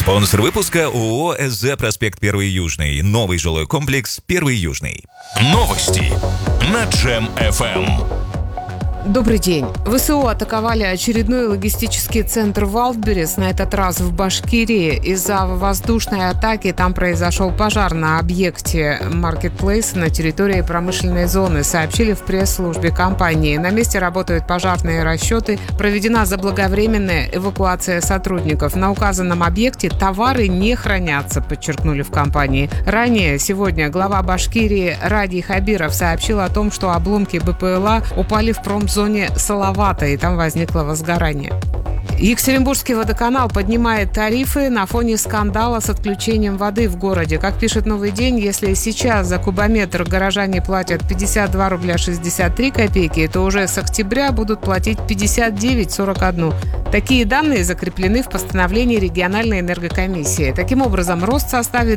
Спонсор выпуска ООО «СЗ Проспект 1 Южный». Новый жилой комплекс 1 Южный. Новости на Джем-ФМ. Добрый день. ВСУ атаковали очередной логистический центр в Валдберрис, на этот раз в Башкирии. Из-за воздушной атаки там произошел пожар на объекте Marketplace на территории промышленной зоны, сообщили в пресс-службе компании. На месте работают пожарные расчеты, проведена заблаговременная эвакуация сотрудников. На указанном объекте товары не хранятся, подчеркнули в компании. Ранее сегодня глава Башкирии Радий Хабиров сообщил о том, что обломки БПЛА упали в промзоне Салавата, и там возникло возгорание. Екатеринбургский водоканал поднимает тарифы на фоне скандала с отключением воды в городе. Как пишет «Новый день», если сейчас за кубометр горожане платят 52 рубля 63 копейки, то уже с октября будут платить 59,41. Такие данные закреплены в постановлении региональной энергокомиссии. Таким образом, рост составит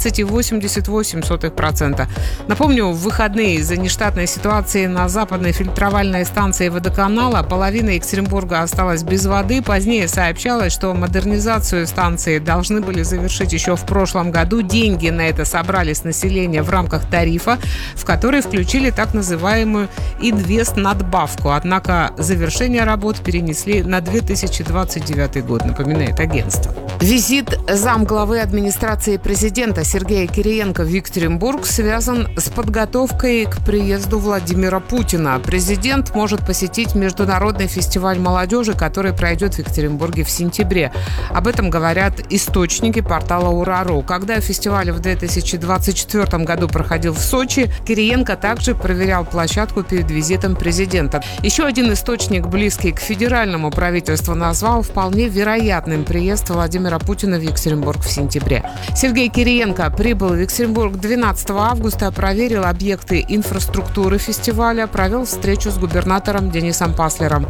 12,88%. Напомню, в выходные из-за нештатной ситуации на западной фильтровальной станции водоканала половина Екатеринбурга осталась без воды. Позднее сообщалось, что модернизацию станции должны были завершить еще в прошлом году. Деньги на это собрали с населения в рамках тарифа, в который включили так называемую инвестнадбавку. Однако завершение работ перенесли на 2029 год, напоминает агентство. Визит замглавы администрации президента Сергея Кириенко в Екатеринбург связан с подготовкой к приезду Владимира Путина. Президент может посетить международный фестиваль молодежи, который пройдет в Екатеринбурге в сентябре. Об этом говорят источники портала Ура.ру. Когда фестиваль в 2024 году проходил в Сочи, Кириенко также проверял площадку перед визитом президента. Еще один источник, близкий к федеральному правительству, назвал вполне вероятным приезд Владимира Путина в Екатеринбург в сентябре. Сергей Кириенко прибыл в Екатеринбург 12 августа, проверил объекты инфраструктуры фестиваля, провел встречу с губернатором Денисом Паслером.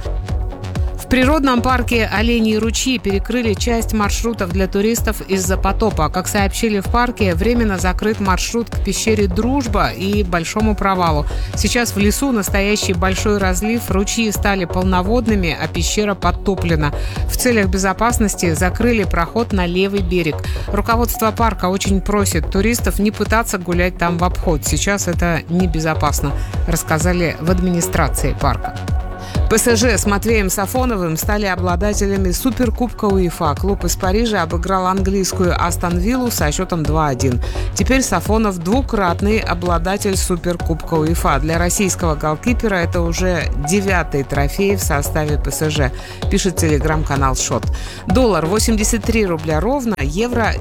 В природном парке «Оленьи ручьи» перекрыли часть маршрутов для туристов из-за потопа. Как сообщили в парке, временно закрыт маршрут к пещере «Дружба» и Большому провалу. Сейчас в лесу настоящий большой разлив, ручьи стали полноводными, а пещера подтоплена. В целях безопасности закрыли проход на левый берег. Руководство парка очень просит туристов не пытаться гулять там в обход. Сейчас это небезопасно, рассказали в администрации парка. ПСЖ с Матвеем Сафоновым стали обладателями Суперкубка УЕФА. Клуб из Парижа обыграл английскую Астон Виллу со счетом 2-1. Теперь Сафонов двукратный обладатель Суперкубка УЕФА. Для российского голкипера это уже 9-й трофей в составе ПСЖ, пишет телеграм-канал «Шот». Доллар 83 рубля ровно, евро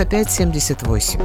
95,78.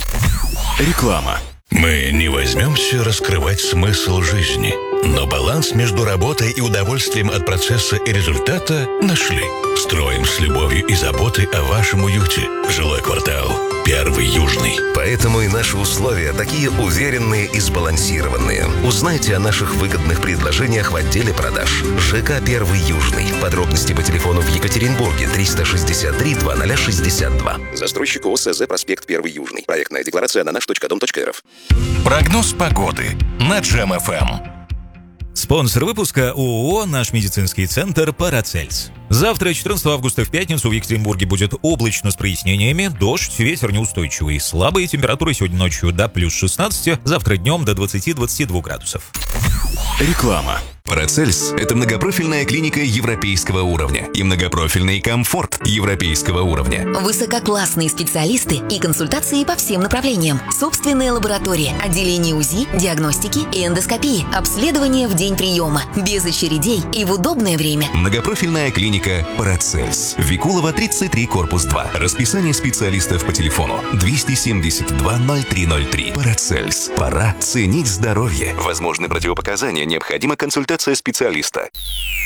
Реклама. Мы не возьмемся раскрывать смысл жизни, но баланс между работой и удовольствием от процесса и результата нашли. Строим с любовью и заботой о вашем уюте. Жилой квартал 1 Южный. Поэтому и наши условия такие уверенные и сбалансированные. Узнайте о наших выгодных предложениях в отделе продаж. ЖК 1 Южный. Подробности по телефону в Екатеринбурге 363 2062. Застройщик ООО «СЗ Проспект 1 Южный». Проектная декларация на наш.дом.рф. Прогноз погоды на Джем-ФМ. Спонсор выпуска ООО «Наш медицинский центр Парацельс». Завтра, 14 августа, в пятницу, в Екатеринбурге будет облачно с прояснениями, дождь, ветер неустойчивый, слабые температуры сегодня ночью до плюс 16, завтра днем до 20-22 градусов. Реклама. Парацельс – это многопрофильная клиника европейского уровня и многопрофильный комфорт европейского уровня. Высококлассные специалисты и консультации по всем направлениям. Собственная лаборатория, отделение УЗИ, диагностики и эндоскопии, обследование в день приема, без очередей и в удобное время. Многопрофильная клиника Парацельс. Викулова, 33, корпус 2. Расписание специалистов по телефону 272 0303. Парацельс. Пора ценить здоровье. Возможны противопоказания, необходима консультация специалиста.